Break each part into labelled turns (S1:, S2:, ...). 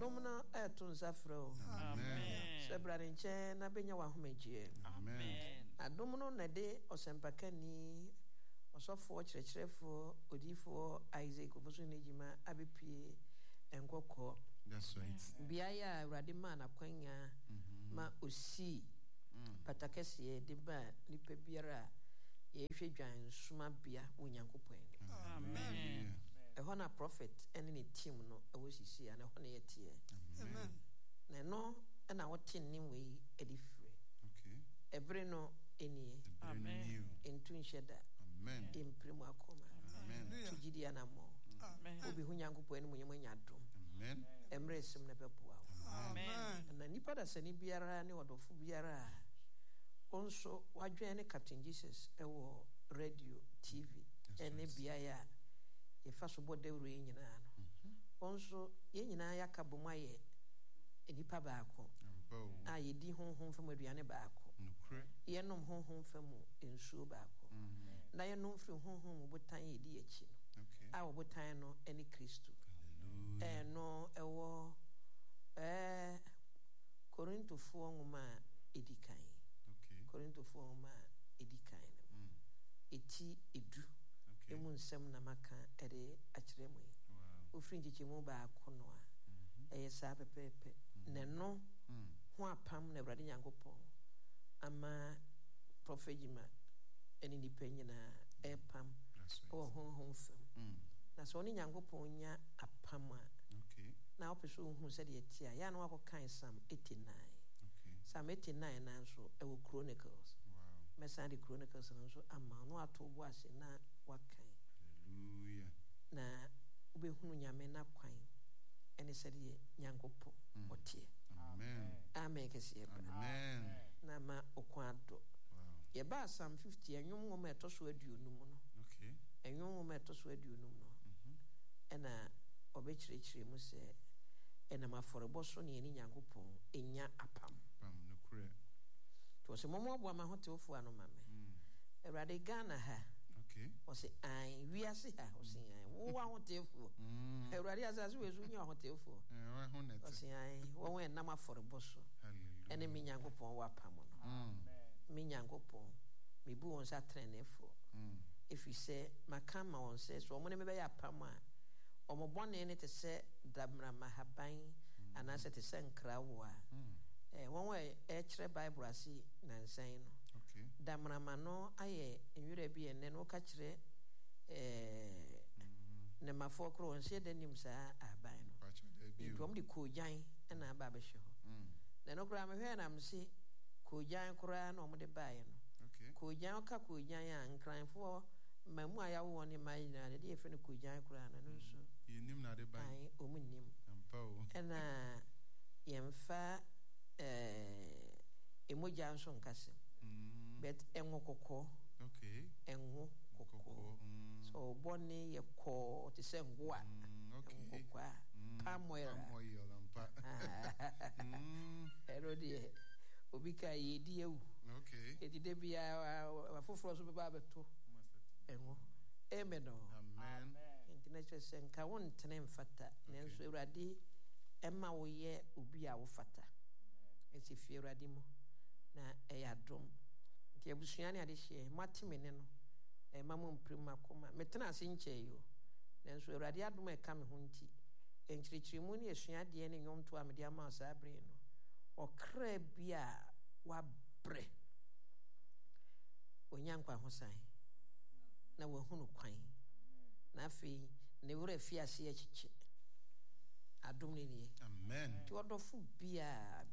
S1: Adomna etun safro. Amen. Sebrare nche na benya wa homegie.
S2: Amen.
S1: Adomno na de osempakani osofo kirechirefo odifo Isaac oboso nejima abepie enkoko.
S2: That's right.
S1: Biaya awrade ma na kwanya ma osi patakese de ba nipa biara ye hwe dwan suma bia wonyankopon.
S2: Amen.
S1: Ehona prophet ene ne team no awosisi ana ehona yetie.
S2: Amen.
S1: Na no na wotin nim we edifre.
S2: Okay.
S1: Ebre no enie.
S2: Amen.
S1: Entu nheda.
S2: Amen.
S1: Impremu akoma.
S2: Amen.
S1: Tujidi anamo.
S2: Amen.
S1: Obi hunyankopon ene munyamanya dom.
S2: Amen.
S1: Emre sim na beboa.
S2: Amen.
S1: Na nipa da sani biara ne odofo biara onso wadwen ne Captain Jesus ewo radio TV ene biaya ye faso bodewro nyina no onso ye nyina yakabo maye enipa baako a ye di honhom fam aduane baako ye nom honhom fam ensuo baako na ye nom firi honhom botan ye di achi no a botan no ene Kristo no ewo Korintofo nwoma edikan Korintofo nwoma edikan no eti edu emu nsem na maka ere akyeremu ofiri ngikyemu ba akono a eye sa pepepe ne no ho apam na Awurade Nyankopɔn ama profegima eni nipa nyina epam o honhom fam na so oni Nyankopɔn nya apam a na opeso hu se de etia ya no akokan Psalm 89 Psalm 89 na nso ewo Chronicles Mesa the Chronicles nso ama no ato bo ase na wakan.
S2: Hallelujah.
S1: Na ubehunu nyame na kwan ene sede Nyankopɔn otie.
S2: Amen.
S1: Amen kese.
S2: Amen.
S1: Na ma okwado.
S2: Wow.
S1: Ye ba Psalm 50 enwom wo ma etoso aduonum no.
S2: Okay.
S1: Enwom wo ma etoso aduonum no. Ena obekirikire mu se ena maforebo so ne eni Nyankopɔn enya apam.
S2: Pam no kure.
S1: To se momo abo ma hotefo ano mame. Erade Ghana ha.
S2: Okay.
S1: O se ai wiase ha o se ai wo wa hotefo. Erade azazu wezu nya hotefo.
S2: Wa honet.
S1: O se ai wo wen na maforebo so.
S2: Hallelujah.
S1: Ene mi Nyankopɔn wa pam no. Amen. Mi Nyankopɔn mi bu won sa trenefo. If se makama won se so mo ne me be ya pam a omo bone ne te se damra mahaban anase te se nkrawo a one way ekre Bible asi nansan no
S2: okay
S1: damrama no aye enwure bi enne no ka kire ne mafo kro nse danim sa aban no ntom di kojan na aba be hwe ho na no kra me hwe na mse kojan kra na omo de bae no
S2: okay
S1: kojan ka kojan ya nkranfo mamu aya wo ne mai na de efe ne kojan kra na no so
S2: yenim na de bae
S1: ai omunim
S2: ampa o
S1: na yemfa emoja nso nkasem but enwo kokko
S2: okay
S1: enwo kokko so boni ye ko te se ngwa
S2: okay
S1: pamoira
S2: ampa
S1: erodi obika yedi ewu
S2: okay
S1: edide bia afoforo so beba beto enwo amen international senka won tene mfata nenso Awurade emma wo ye obi a wo fata esi fi Awurade mo na eyadom nti abusuani ade hye matemene no mamu mprim akoma metena ase nche yo nenso Awurade adom e ka me ho nti enkyirikyirimu ne esuade ne nyomto a mede ama sa abre no okra bia wa bre onyankwa ho san na wahunu kwan na afi ne wura fi ase achiche adom ne nie
S2: amen
S1: ti odofo bia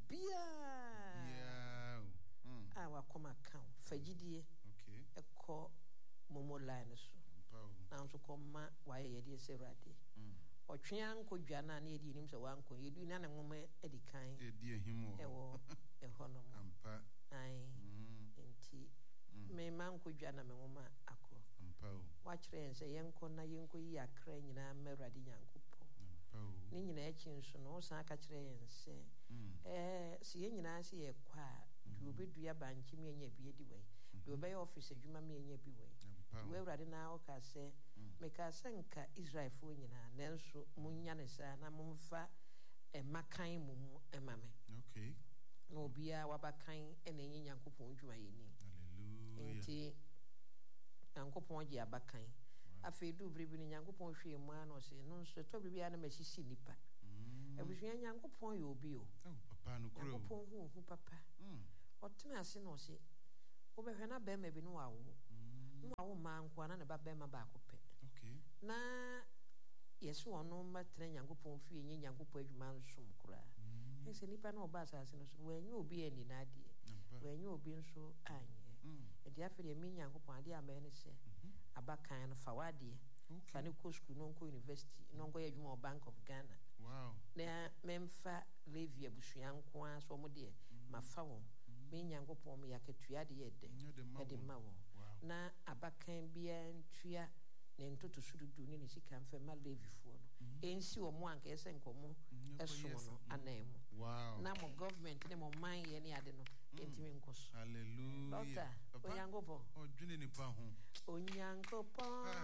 S1: wakoma kan fagidie
S2: okay
S1: ekọ momo line so na nso koma waye yede se Awurade otwea nkodwa na edi nim se wanko yedu na nwoma edikan
S2: edi ehimo
S1: ewo ehonom
S2: ampa
S1: ai enti me mankodwa na me nwoma akọ
S2: ampa o
S1: wa kire ense yenko na yenko yi akra nyina ma Awurade Nyankopɔn ni nyina echi nso no san aka kire ense si yenyina se ye kwa du obedu ya banchi me nya bi edi wai du obey office adwuma me nya bi wai we Awurade na oka se me ka se nka Israel fo nyina nanso munya ne sa na mumfa makan mu emame.
S2: Okay.
S1: No bia wabakan ene nyi Nyankopɔn dwuma yeni.
S2: Hallelujah.
S1: Nti Nyankopɔn gye abakan. Afei du biribi ni Nyankopɔn hwe mu ano se no nso to biribi ana mahisi nipa. Abusua Nyankopɔn yɛ obi o.
S2: Papa no kuro.
S1: Nyankopɔn hu papa. Ɔtena ase no se wobɛhwɛ na bɛma bi no wawo. No wawo ma nko ana ne ba bɛma ba akopɛ.
S2: Okay.
S1: Na yeso ono matra Nyankopɔn fie nye Nyankopɔn adwuma nsom kura. Ese nipa na oba asase no so wanyi obi ani na ade. Wanyi obi nso anye. Edi afere mi Nyankopɔn ade ama ne se abakan no fa wade. Fa ne ko school no ko university no ko adwuma Bank of Ghana.
S2: Wow.
S1: Na memfa Levi abusua nko a so mo de mafa won. Mi Nyankopɔn me yakatua de yede. Ede ma won. Na abakan bia ntua ne ntoto sududu ne sika mfa ma Levi fo no. Ensi wo mo anka ese nkomo eso no anemu.
S2: Wow.
S1: Na mo government ne mo man ye ne ade no entimi nkoso.
S2: Hallelujah.
S1: Doctor, Onyankopɔn.
S2: Odwene nipa ho.
S1: Onyankopɔn.